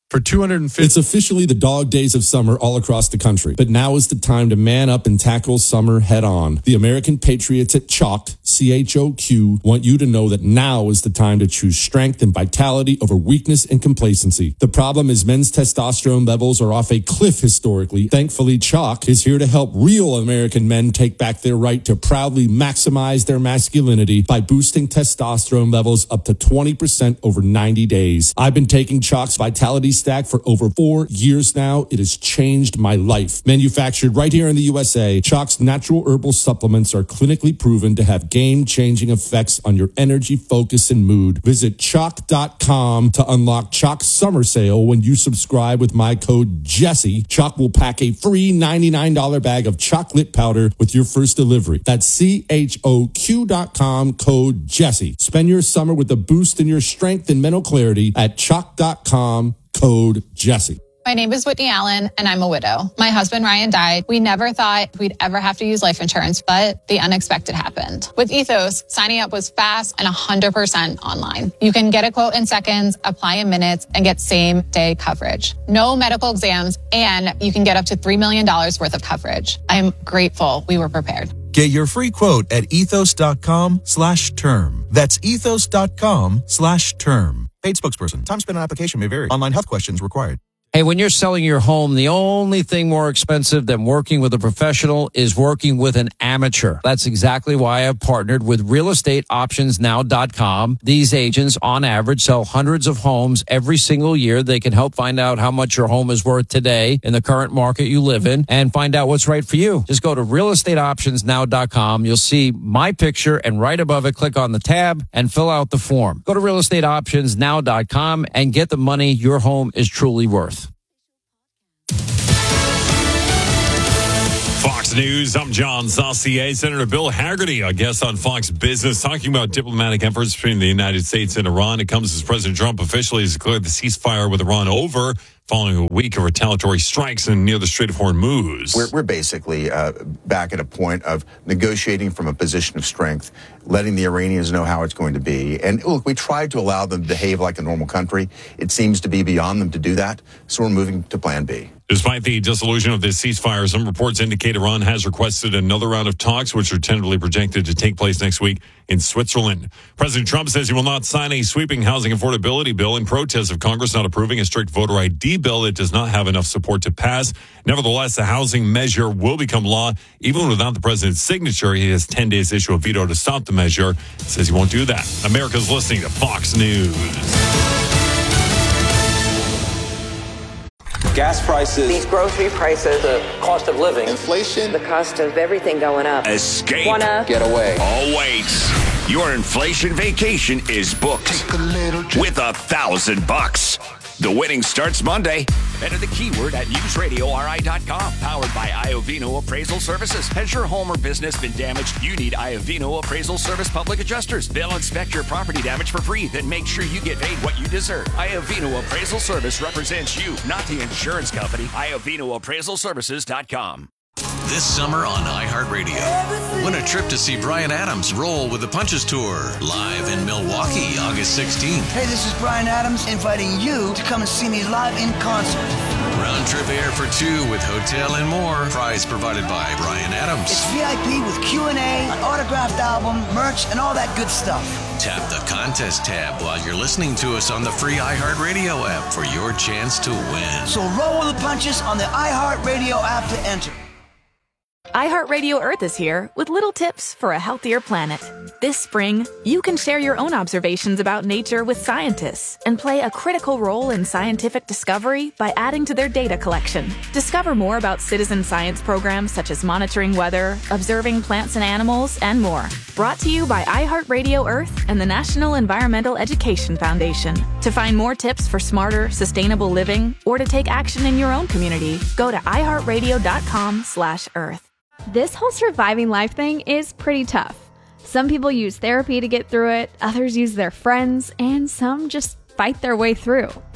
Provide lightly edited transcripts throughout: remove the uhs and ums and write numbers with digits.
For 250. It's officially the dog days of summer all across the country. But now is the time to man up and tackle summer head on. The American Patriots at Chalk, CHOQ, want you to know that now is the time to choose strength and vitality over weakness and complacency. The problem is men's testosterone levels are off a cliff historically. Thankfully, Chalk is here to help real American men take back their right to proudly maximize their masculinity by boosting testosterone levels up to 20% over 90 days. I've been taking Chalk's Vitality Stack for over 4 years now. It has changed my life. Manufactured right here in the USA, Chalk's natural herbal supplements are clinically proven to have game-changing effects on your energy, focus, and mood. Visit Chalk.com to unlock Chalk's summer sale. When you subscribe with my code Jesse, Chalk will pack a free $99 bag of chocolate powder with your first delivery. That's CHOQ.com, code Jesse. Spend your summer with a boost in your strength and mental clarity at Chalk.com, code Jesse. My name is Whitney Allen, and I'm a widow. My husband, Ryan, died. We never thought we'd ever have to use life insurance, but the unexpected happened. With Ethos, signing up was fast and 100% online. You can get a quote in seconds, apply in minutes, and get same-day coverage. No medical exams, and you can get up to $3 million worth of coverage. I'm grateful we were prepared. Get your free quote at ethos.com/term. That's ethos.com/term. Paid spokesperson. Time spent on application may vary. Online health questions required. Hey, when you're selling your home, the only thing more expensive than working with a professional is working with an amateur. That's exactly why I've partnered with realestateoptionsnow.com. These agents, on average, sell hundreds of homes every single year. They can help find out how much your home is worth today in the current market you live in and find out what's right for you. Just go to realestateoptionsnow.com. You'll see my picture, and right above it, click on the tab and fill out the form. Go to realestateoptionsnow.com and get the money your home is truly worth. Fox News, I'm John Saucier. Senator Bill Haggerty, a guest on Fox Business, talking about diplomatic efforts between the United States and Iran. It comes as President Trump officially has declared the ceasefire with Iran over following a week of retaliatory strikes near the Strait of Hormuz. We're basically back at a point of negotiating from a position of strength, letting the Iranians know how it's going to be. And look, we tried to allow them to behave like a normal country. It seems to be beyond them to do that, so we're moving to Plan B. Despite the dissolution of this ceasefire, some reports indicate Iran has requested another round of talks, which are tentatively projected to take place next week in Switzerland. President Trump says he will not sign a sweeping housing affordability bill in protest of Congress not approving a strict voter ID bill that does not have enough support to pass. Nevertheless, the housing measure will become law even without the president's signature. He has 10 days to issue a veto to stop the measure. He says he won't do that. America's listening to Fox News. Gas prices, these grocery prices, the cost of living, inflation, the cost of everything going up. Escape. Wanna get away. Oh, wait. Your inflation vacation is booked with $1,000. The winning starts Monday. Enter the keyword at newsradiori.com. Powered by Iovino Appraisal Services. Has your home or business been damaged? You need Iovino Appraisal Service Public Adjusters. They'll inspect your property damage for free, then make sure you get paid what you deserve. Iovino Appraisal Service represents you, not the insurance company. IovinoAppraisalServices.com. This summer on iHeartRadio, win a trip to see Bryan Adams roll with the Punches Tour, live in Milwaukee, August 16th. Hey, this is Bryan Adams inviting you to come and see me live in concert. Round trip air for two with hotel and more. Prize provided by Bryan Adams. It's VIP with Q&A, an autographed album, merch, and all that good stuff. Tap the contest tab while you're listening to us on the free iHeartRadio app for your chance to win. So roll with the punches on the iHeartRadio app to enter. iHeartRadio Earth is here with little tips for a healthier planet. This spring, you can share your own observations about nature with scientists and play a critical role in scientific discovery by adding to their data collection. Discover more about citizen science programs such as monitoring weather, observing plants and animals, and more. Brought to you by iHeartRadio Earth and the National Environmental Education Foundation. To find more tips for smarter, sustainable living or to take action in your own community, go to iHeartRadio.com/Earth. This whole surviving life thing is pretty tough. Some people use therapy to get through it, others use their friends, and some just fight their way through.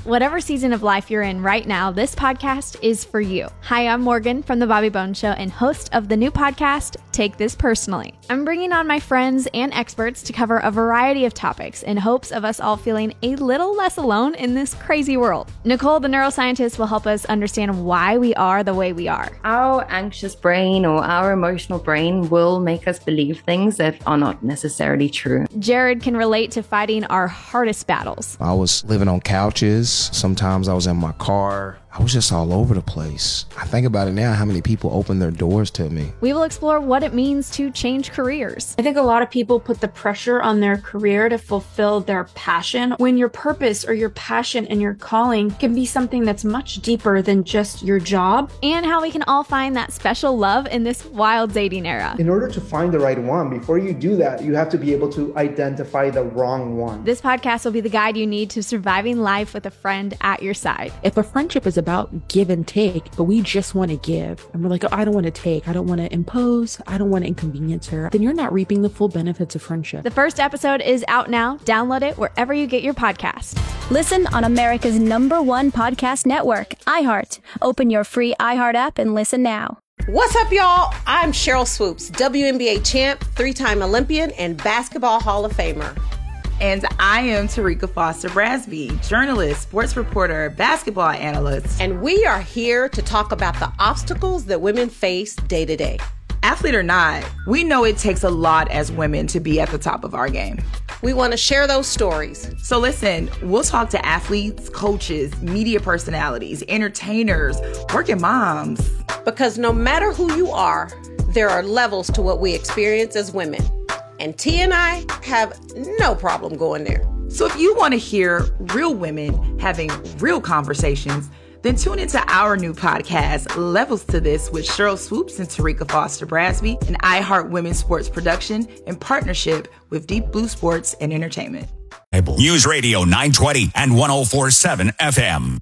Whatever season of life you're in right now, this podcast is for you. Hi, I'm Morgan from The Bobby Bones Show and host of the new podcast, Take This Personally. I'm bringing on my friends and experts to cover a variety of topics in hopes of us all feeling a little less alone in this crazy world. Nicole, the neuroscientist, will help us understand why we are the way we are. Our anxious brain or our emotional brain will make us believe things that are not necessarily true. Jared can relate to fighting our hardest battles. I was living on couches. Sometimes I was in my car. I was just all over the place. I think about it now, how many people opened their doors to me. We will explore what it means to change careers. I think a lot of people put the pressure on their career to fulfill their passion, when your purpose or your passion and your calling can be something that's much deeper than just your job. And how we can all find that special love in this wild dating era. In order to find the right one, before you do that, you have to be able to identify the wrong one. This podcast will be the guide you need to surviving life with a friend at your side. If a friendship is about give and take, but we just want to give, and we're like, oh, I don't want to take, I don't want to impose, I don't want to inconvenience her, then you're not reaping the full benefits of friendship. The first episode is out now. Download it wherever you get your podcast. Listen on America's #1 podcast network, iHeart. Open your free iHeart app and listen now. What's up, y'all? I'm Cheryl Swoops, WNBA champ, 3-time Olympian, and Basketball Hall of Famer. And I am Tarika Foster Brasby, journalist, sports reporter, basketball analyst. And we are here to talk about the obstacles that women face day to day. Athlete or not, we know it takes a lot as women to be at the top of our game. We want to share those stories. So listen, we'll talk to athletes, coaches, media personalities, entertainers, working moms. Because no matter who you are, there are levels to what we experience as women. And T and I have no problem going there. So if you want to hear real women having real conversations, then tune into our new podcast, Levels to This, with Cheryl Swoops and Tarika Foster Brasby, an iHeart Women's Sports production in partnership with Deep Blue Sports and Entertainment. News Radio 920 and 104.7 FM.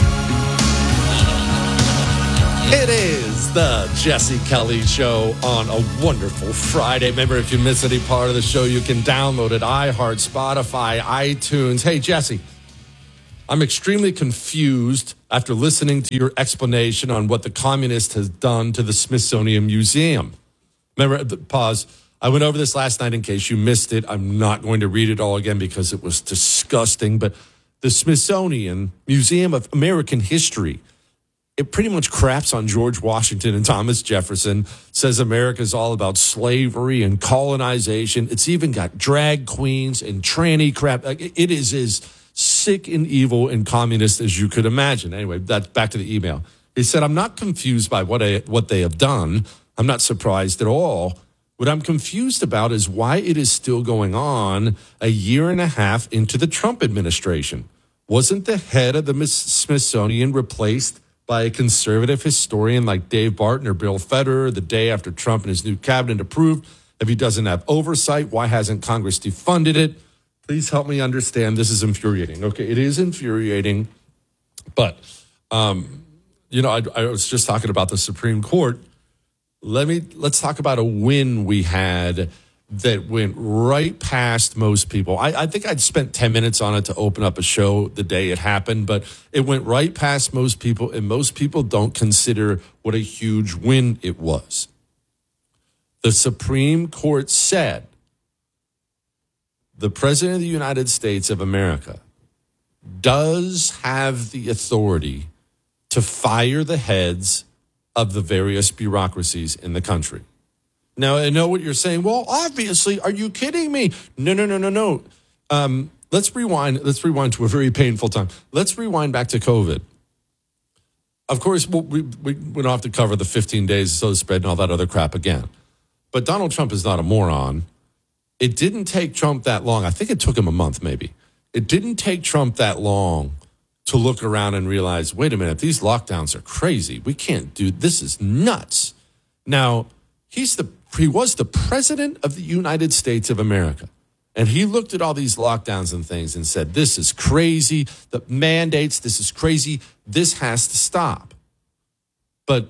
It is the Jesse Kelly Show on a wonderful Friday. Remember, if you miss any part of the show, you can download it, iHeart, Spotify, iTunes. Hey, Jesse, I'm extremely confused after listening to your explanation on what the communist has done to the Smithsonian Museum. Remember, pause. I went over this last night in case you missed it. I'm not going to read it all again because it was disgusting. But the Smithsonian Museum of American History, it pretty much craps on George Washington and Thomas Jefferson, says America's all about slavery and colonization. It's even got drag queens and tranny crap. It is as sick and evil and communist as you could imagine. Anyway, that's back to the email. He said, I'm not confused by what they have done. I'm not surprised at all. What I'm confused about is why it is still going on a year and a half into the Trump administration. Wasn't the head of the Smithsonian replaced by a conservative historian like Dave Barton or Bill Federer the day after Trump and his new cabinet approved? If he doesn't have oversight, why hasn't Congress defunded it? Please help me understand. This is infuriating. Okay, it is infuriating. But, I was just talking about the Supreme Court. Let's talk about a win we had that went right past most people. I think I'd spent 10 minutes on it to open up a show the day it happened, but it went right past most people, and most people don't consider what a huge win it was. The Supreme Court said the President of the United States of America does have the authority to fire the heads of the various bureaucracies in the country. Now, I know what you're saying. Well, obviously, are you kidding me? No. Let's rewind to a very painful time. Let's rewind back to COVID. Of course, we don't have to cover the 15 days so spread and all that other crap again. But Donald Trump is not a moron. It didn't take Trump that long. I think it took him a month, maybe. It didn't take Trump that long to look around and realize, wait a minute, these lockdowns are crazy. We can't do this. Is nuts. Now, he was the president of the United States of America. And he looked at all these lockdowns and things and said, this is crazy. The mandates, this is crazy. This has to stop. But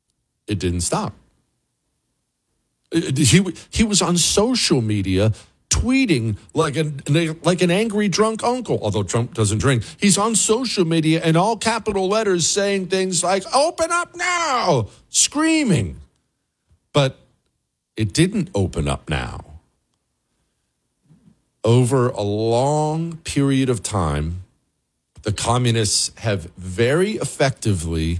it didn't stop. He was on social media tweeting like an angry drunk uncle, although Trump doesn't drink. He's on social media in all capital letters saying things like, open up now, screaming. But it didn't open up now. Over a long period of time, the communists have very effectively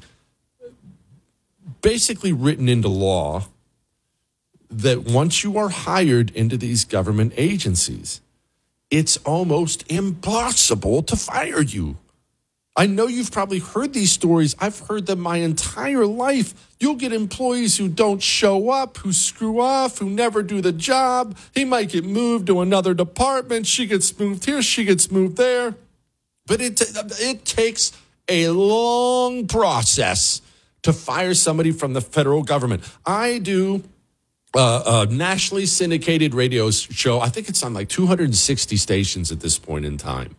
basically written into law that once you are hired into these government agencies, it's almost impossible to fire you. I know you've probably heard these stories. I've heard them my entire life. You'll get employees who don't show up, who screw off, who never do the job. He might get moved to another department. She gets moved here, she gets moved there. But it takes a long process to fire somebody from the federal government. I do a nationally syndicated radio show. I think it's on like 260 stations at this point in time.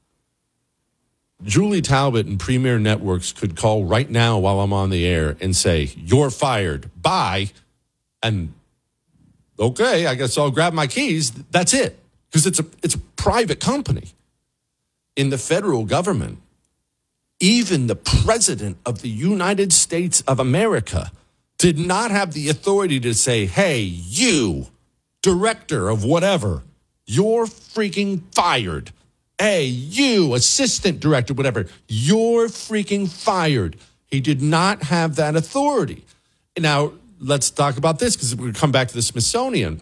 Julie Talbot and Premier Networks could call right now while I'm on the air and say, you're fired, bye. And okay, I guess I'll grab my keys. That's it. Because it's a private company. In the federal government, even the president of the United States of America did not have the authority to say, hey, you, director of whatever, you're freaking fired. Hey, you, assistant director, whatever, you're freaking fired. He did not have that authority. Now, let's talk about this because we'll come back to the Smithsonian.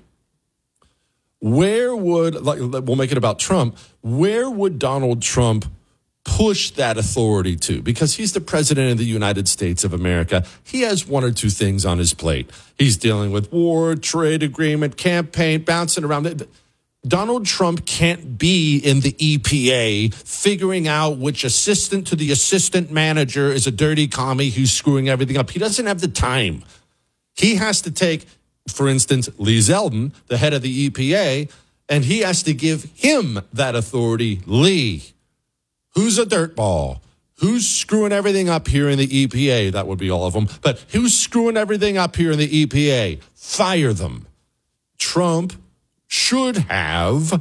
Where would, we'll make it about Trump, where would Donald Trump push that authority to? Because he's the president of the United States of America. He has one or two things on his plate. He's dealing with war, trade agreement, campaign, bouncing around. Donald Trump can't be in the EPA figuring out which assistant to the assistant manager is a dirty commie who's screwing everything up. He doesn't have the time. He has to take, for instance, Lee Zeldin, the head of the EPA, and he has to give him that authority. Lee, who's a dirtball? Who's screwing everything up here in the EPA? That would be all of them. But who's screwing everything up here in the EPA? Fire them. Trump should have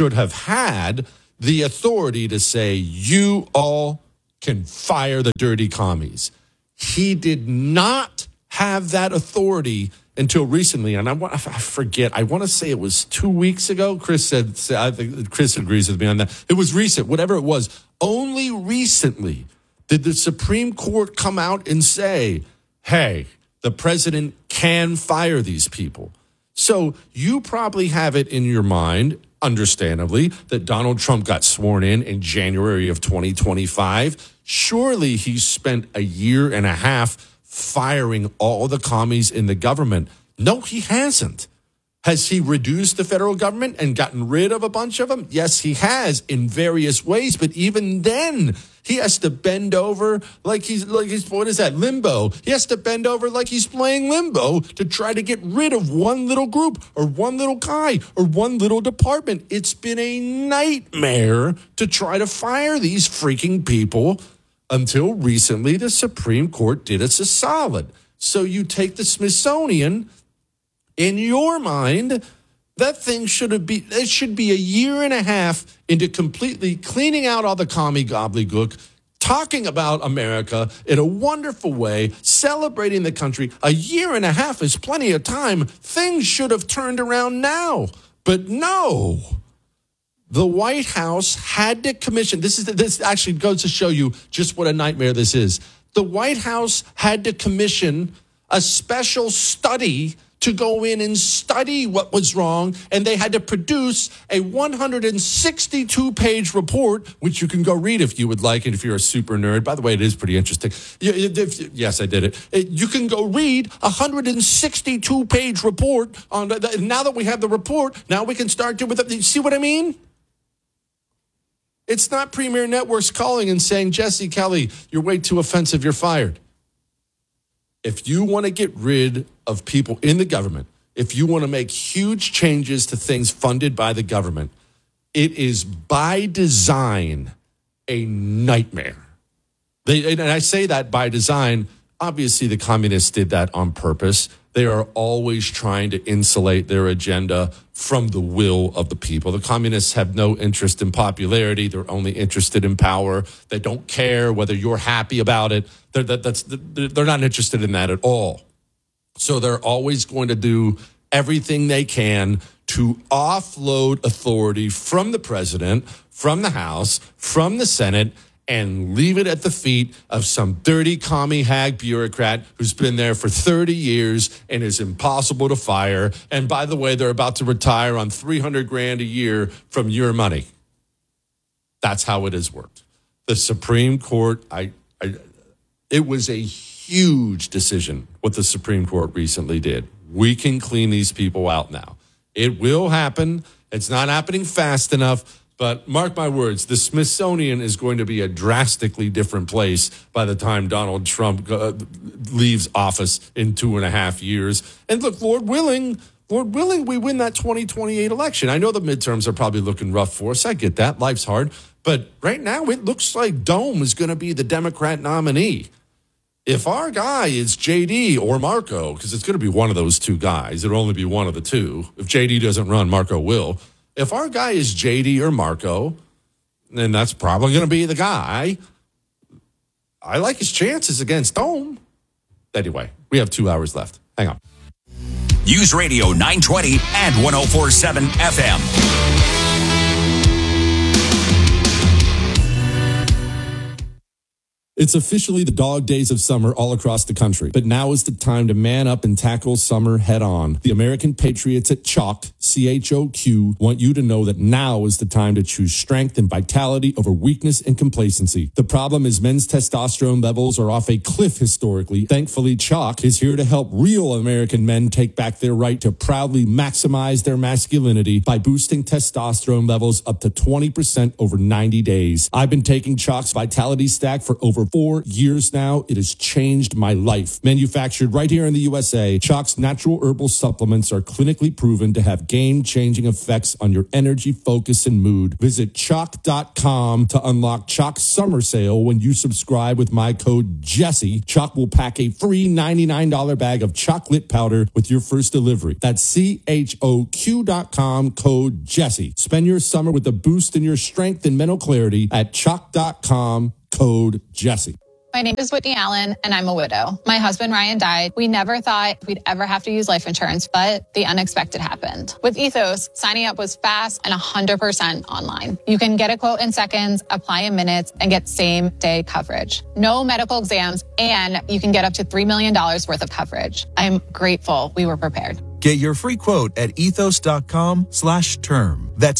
had the authority to say, you all can fire the dirty commies. He did not have that authority until recently. And I forget, I want to say it was 2 weeks ago. Chris said, I think Chris agrees with me on that. It was recent, whatever it was. Only recently did the Supreme Court come out and say, hey, the president can fire these people. So you probably have it in your mind, understandably, that Donald Trump got sworn in January of 2025. Surely he spent a year and a half firing all the commies in the government. No, he hasn't. Has he reduced the federal government and gotten rid of a bunch of them? Yes, he has in various ways. But even then, he has to bend over like he's what is that, limbo? He has to bend over like he's playing limbo to try to get rid of one little group or one little guy or one little department. It's been a nightmare to try to fire these freaking people until recently the Supreme Court did us a solid. So you take the Smithsonian. In your mind, that thing should be a year and a half into completely cleaning out all the commie gobbledygook, talking about America in a wonderful way, celebrating the country. A year and a half is plenty of time. Things should have turned around now. But no. The White House had to commission. This actually goes to show you just what a nightmare this is. The White House had to commission a special study to go in and study what was wrong, and they had to produce a 162-page report, which you can go read if you would like, and if you're a super nerd. By the way, it is pretty interesting. Yes, I did it. You can go read a 162-page report on. Now that we have the report, now we can start doing it. You see what I mean? It's not Premier Networks calling and saying, Jesse Kelly, you're way too offensive, you're fired. If you want to get rid of people in the government, if you want to make huge changes to things funded by the government, it is by design a nightmare. And I say that by design. Obviously, the communists did that on purpose. They are always trying to insulate their agenda from the will of the people. The communists have no interest in popularity. They're only interested in power. They don't care whether you're happy about it. They're not interested in that at all. So they're always going to do everything they can to offload authority from the president, from the House, from the Senate, and leave it at the feet of some dirty commie hag bureaucrat who's been there for 30 years and is impossible to fire. And by the way, they're about to retire on $300,000 a year from your money. That's how it has worked. The Supreme Court, it was a huge decision what the Supreme Court recently did. We can clean these people out now. It will happen. It's not happening fast enough. But mark my words, the Smithsonian is going to be a drastically different place by the time Donald Trump leaves office in 2.5 years. And look, Lord willing, we win that 2028 election. I know the midterms are probably looking rough for us. I get that. Life's hard. But right now, it looks like Dome is going to be the Democrat nominee. If our guy is JD or Marco, because it's going to be one of those two guys, it'll only be one of the two. If JD doesn't run, Marco will. If our guy is JD or Marco, then that's probably going to be the guy. I like his chances against Dome. Anyway, we have 2 hours left. Hang on. Use Radio 920 and 104.7 FM. It's officially the dog days of summer all across the country, but now is the time to man up and tackle summer head on. The American Patriots at Chalk, CHOQ, want you to know that now is the time to choose strength and vitality over weakness and complacency. The problem is men's testosterone levels are off a cliff historically. Thankfully, Chalk is here to help real American men take back their right to proudly maximize their masculinity by boosting testosterone levels up to 20% over 90 days. I've been taking Chalk's Vitality Stack for over 4 years now. It has changed my life. Manufactured right here in the USA, Chalk's natural herbal supplements are clinically proven to have game-changing effects on your energy, focus, and mood. Visit Chalk.com to unlock Chalk's summer sale. When you subscribe with my code Jesse, Chalk will pack a free $99 bag of chocolate powder with your first delivery. That's CHOQ.com, code Jesse. Spend your summer with a boost in your strength and mental clarity at Chalk.com, code Jesse. My name is Whitney Allen, and I'm a widow. My husband, Ryan, died. We never thought we'd ever have to use life insurance, but the unexpected happened. With Ethos, signing up was fast and 100% online. You can get a quote in seconds, apply in minutes, and get same-day coverage. No medical exams, and you can get up to $3 million worth of coverage. I'm grateful we were prepared. Get your free quote at ethos.com/term. That's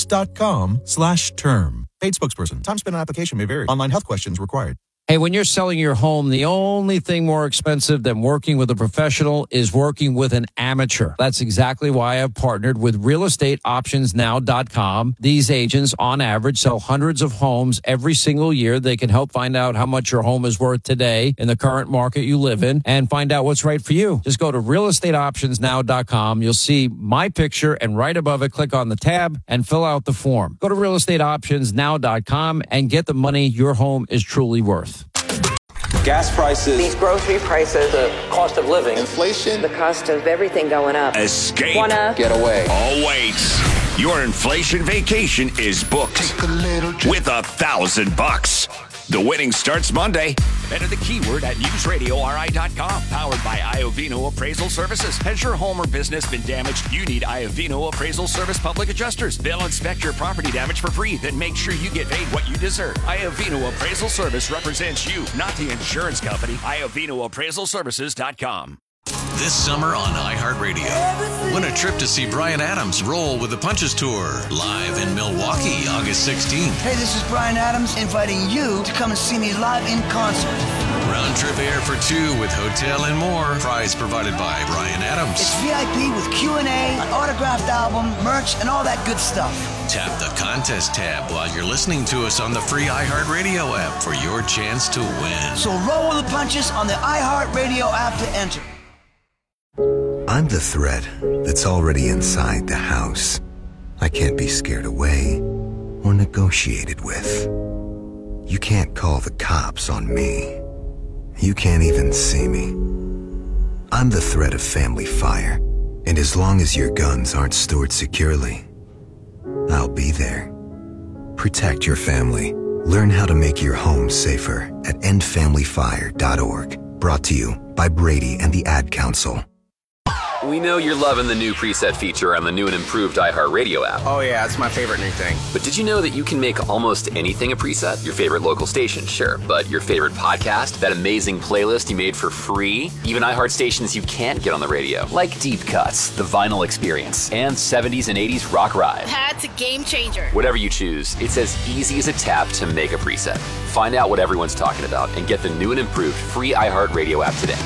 ethos.com/term. Paid spokesperson. Time spent on application may vary. Online health questions required. Hey, when you're selling your home, the only thing more expensive than working with a professional is working with an amateur. That's exactly why I've partnered with realestateoptionsnow.com. These agents, on average, sell hundreds of homes every single year. They can help find out how much your home is worth today in the current market you live in and find out what's right for you. Just go to realestateoptionsnow.com. You'll see my picture, and right above it, click on the tab and fill out the form. Go to realestateoptionsnow.com and get the money your home is truly worth. Gas prices, these grocery prices, the cost of living, inflation, the cost of everything going up. Escape. Wanna get away. Oh, wait. Your inflation vacation is booked with $1,000. The winning starts Monday. Enter the keyword at newsradiori.com. Powered by Iovino Appraisal Services. Has your home or business been damaged? You need Iovino Appraisal Service Public Adjusters. They'll inspect your property damage for free, then make sure you get paid what you deserve. Iovino Appraisal Service represents you, not the insurance company. IovinoAppraisalServices.com. This summer on iHeartRadio, win a trip to see Bryan Adams roll with the Punches Tour, live in Milwaukee, August 16th. Hey, this is Bryan Adams inviting you to come and see me live in concert. Round trip air for two with hotel and more. Prize provided by Bryan Adams. It's VIP with Q&A, an autographed album, merch, and all that good stuff. Tap the contest tab while you're listening to us on the free iHeartRadio app for your chance to win. So roll with the punches on the iHeartRadio app to enter. I'm the threat that's already inside the house. I can't be scared away or negotiated with. You can't call the cops on me. You can't even see me. I'm the threat of family fire. And as long as your guns aren't stored securely, I'll be there. Protect your family. Learn how to make your home safer at endfamilyfire.org. Brought to you by Brady and the Ad Council. We know you're loving the new preset feature on the new and improved iHeartRadio app. Oh yeah, it's my favorite new thing. But did you know that you can make almost anything a preset? Your favorite local station, sure. But your favorite podcast? That amazing playlist you made for free? Even iHeart stations you can't get on the radio. Like Deep Cuts, The Vinyl Experience, and 70s and 80s Rock Ride. That's a game changer. Whatever you choose, it's as easy as a tap to make a preset. Find out what everyone's talking about and get the new and improved free iHeartRadio app today.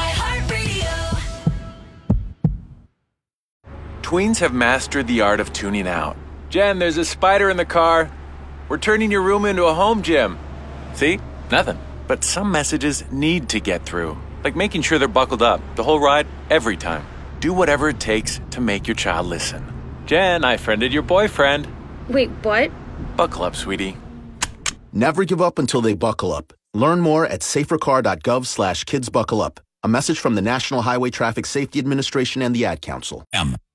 Tweens have mastered the art of tuning out. Jen, there's a spider in the car. We're turning your room into a home gym. See? Nothing. But some messages need to get through. Like making sure they're buckled up the whole ride, every time. Do whatever it takes to make your child listen. Jen, I friended your boyfriend. Wait, what? Buckle up, sweetie. Never give up until they buckle up. Learn more at safercar.gov/kidsbuckleup. A message from the National Highway Traffic Safety Administration and the Ad Council.